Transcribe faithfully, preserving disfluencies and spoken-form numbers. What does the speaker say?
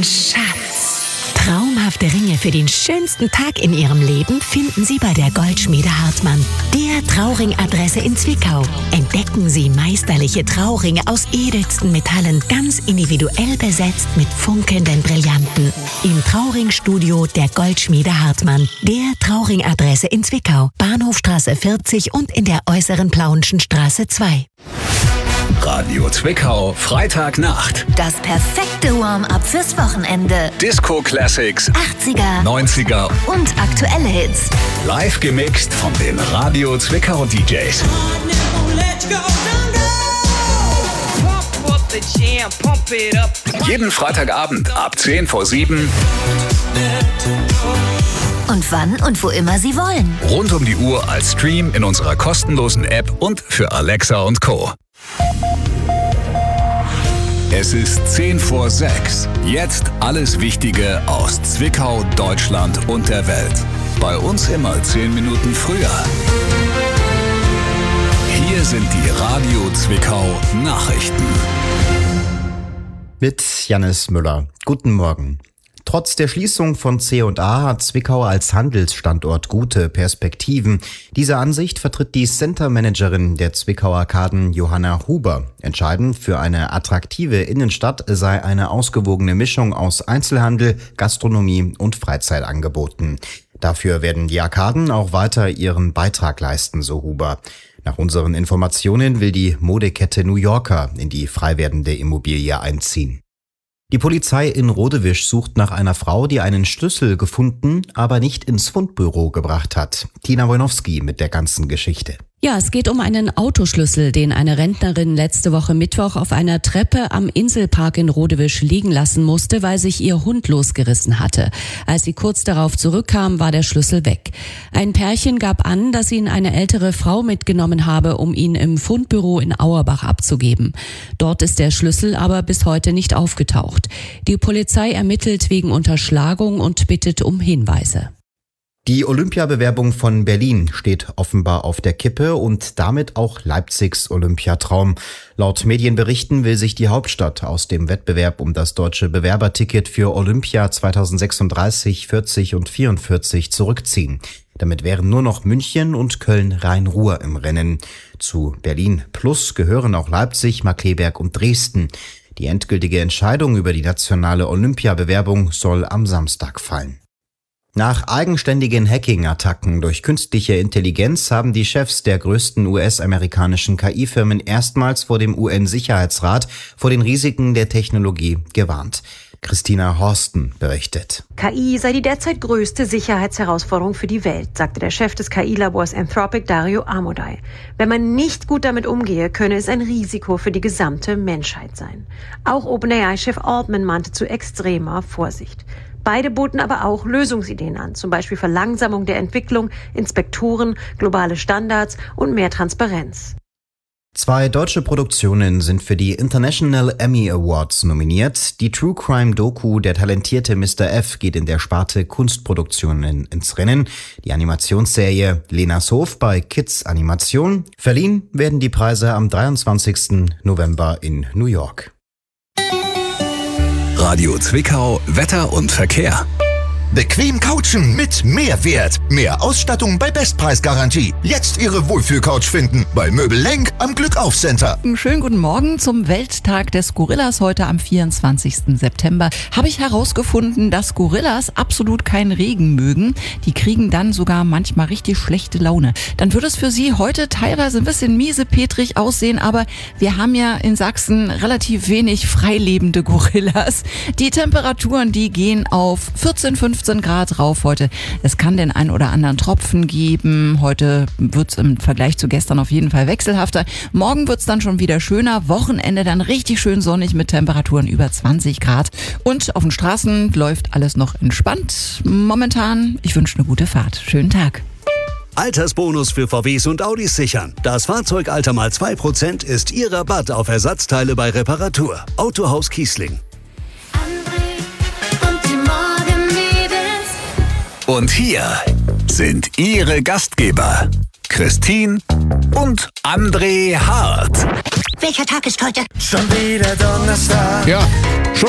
Schatz. Traumhafte Ringe für den schönsten Tag in Ihrem Leben finden Sie bei der Goldschmiede Hartmann, der Trauring-Adresse in Zwickau. Entdecken Sie meisterliche Trauringe aus edelsten Metallen, ganz individuell besetzt mit funkelnden Brillanten. Im Trauring-Studio der Goldschmiede Hartmann, der Trauring-Adresse in Zwickau, Bahnhofstraße vierzig und in der Äußeren Plauenschen Straße zwei. Radio Zwickau, Freitagnacht. Das perfekte Warm-up fürs Wochenende. Disco Classics, achtziger, neunziger und aktuelle Hits. Live gemixt von den Radio Zwickau D Js. Jeden Freitagabend ab zehn vor sieben. Und wann und wo immer Sie wollen. Rund um die Uhr als Stream in unserer kostenlosen App und für Alexa und Co. Es ist zehn vor sechs. Jetzt alles Wichtige aus Zwickau, Deutschland und der Welt. Bei uns immer zehn Minuten früher. Hier sind die Radio Zwickau Nachrichten. Mit Jannis Müller. Guten Morgen. Trotz der Schließung von C und A hat Zwickau als Handelsstandort gute Perspektiven. Diese Ansicht vertritt die Center-Managerin der Zwickauer Arkaden, Johanna Huber. Entscheidend für eine attraktive Innenstadt sei eine ausgewogene Mischung aus Einzelhandel, Gastronomie und Freizeitangeboten. Dafür werden die Arkaden auch weiter ihren Beitrag leisten, so Huber. Nach unseren Informationen will die Modekette New Yorker in die frei werdende Immobilie einziehen. Die Polizei in Rodewisch sucht nach einer Frau, die einen Schlüssel gefunden, aber nicht ins Fundbüro gebracht hat. Tina Wojnowski mit der ganzen Geschichte. Ja, es geht um einen Autoschlüssel, den eine Rentnerin letzte Woche Mittwoch auf einer Treppe am Inselpark in Rodewisch liegen lassen musste, weil sich ihr Hund losgerissen hatte. Als sie kurz darauf zurückkam, war der Schlüssel weg. Ein Pärchen gab an, dass ihn eine ältere Frau mitgenommen habe, um ihn im Fundbüro in Auerbach abzugeben. Dort ist der Schlüssel aber bis heute nicht aufgetaucht. Die Polizei ermittelt wegen Unterschlagung und bittet um Hinweise. Die Olympiabewerbung von Berlin steht offenbar auf der Kippe und damit auch Leipzigs Olympiatraum. Laut Medienberichten will sich die Hauptstadt aus dem Wettbewerb um das deutsche Bewerberticket für Olympia zweitausendsechsunddreißig, vierzig und vierundvierzig zurückziehen. Damit wären nur noch München und Köln-Rhein-Ruhr im Rennen. Zu Berlin Plus gehören auch Leipzig, Markkleeberg und Dresden. Die endgültige Entscheidung über die nationale Olympiabewerbung soll am Samstag fallen. Nach eigenständigen Hacking-Attacken durch künstliche Intelligenz haben die Chefs der größten U S-amerikanischen K I-Firmen erstmals vor dem U N-Sicherheitsrat vor den Risiken der Technologie gewarnt. Christina Horsten berichtet. K I sei die derzeit größte Sicherheitsherausforderung für die Welt, sagte der Chef des K I-Labors Anthropic, Dario Amodei. Wenn man nicht gut damit umgehe, könne es ein Risiko für die gesamte Menschheit sein. Auch OpenAI-Chef Altman mahnte zu extremer Vorsicht. Beide boten aber auch Lösungsideen an, zum Beispiel Verlangsamung der Entwicklung, Inspektoren, globale Standards und mehr Transparenz. Zwei deutsche Produktionen sind für die International Emmy Awards nominiert. Die True Crime Doku Der talentierte Mister F geht in der Sparte Kunstproduktionen ins Rennen. Die Animationsserie Lenas Hof bei Kids Animation. Verliehen werden die Preise am dreiundzwanzigsten November in New York. Radio Zwickau, Wetter und Verkehr. Bequem couchen mit Mehrwert. Mehr Ausstattung bei Bestpreisgarantie. Jetzt Ihre Wohlfühlcouch finden bei Möbel Lenk am Glückauf-Center. Schönen guten Morgen zum Welttag des Gorillas heute am vierundzwanzigsten September. Habe ich herausgefunden, dass Gorillas absolut keinen Regen mögen. Die kriegen dann sogar manchmal richtig schlechte Laune. Dann wird es für sie heute teilweise ein bisschen miesepetrig aussehen, aber wir haben ja in Sachsen relativ wenig freilebende Gorillas. Die Temperaturen, die gehen auf vierzehn, fünfzehn Grad rauf heute. Es kann den ein oder anderen Tropfen geben. Heute wird es im Vergleich zu gestern auf jeden Fall wechselhafter. Morgen wird es dann schon wieder schöner. Wochenende dann richtig schön sonnig mit Temperaturen über zwanzig Grad. Und auf den Straßen läuft alles noch entspannt. Momentan, ich wünsche eine gute Fahrt. Schönen Tag. Altersbonus für V Ws und Audis sichern. Das Fahrzeugalter mal zwei Prozent ist Ihr Rabatt auf Ersatzteile bei Reparatur. Autohaus Kiesling. Und hier sind Ihre Gastgeber, Christine und André Hart. Welcher Tag ist heute? Schon wieder Donnerstag. Ja,